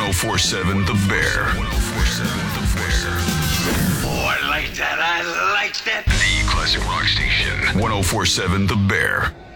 1047 The Bear. 1047 The Bear. Oh, I like that. I like that. The classic rock station. 1047 The Bear.